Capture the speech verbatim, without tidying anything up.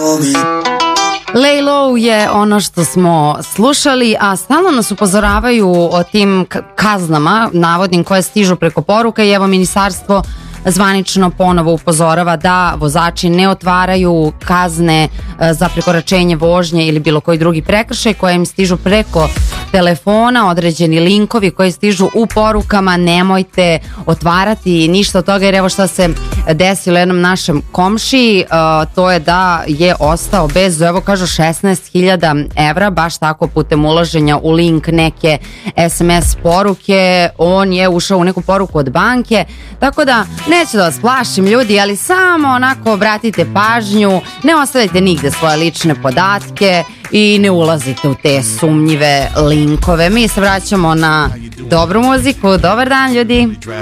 Lay Low je ono što smo slušali, a stalno nas upozoravaju o tim kaznama navodnim koje stižu preko poruka i evo ministarstvo zvanično ponovo upozorava da vozači ne otvaraju kazne za prekoračenje vožnje ili bilo koji drugi prekršaj koje im stižu preko telefona, određeni linkovi koji stižu u porukama, nemojte otvarati ništa od toga, jer evo šta se desilo jednom našem komšiji, uh, to je da je ostao bez, evo kažu, šesnaest hiljada evra, baš tako putem ulaženja u link neke es em es poruke. On je ušao u neku poruku od banke, tako da neću da vas plašim ljudi, ali samo onako obratite pažnju, ne ostavite nigde svoje lične podatke i ne ulazite u te sumnjive linkove. Mi se vraćamo na dobru muziku. Dobar dan ljudi.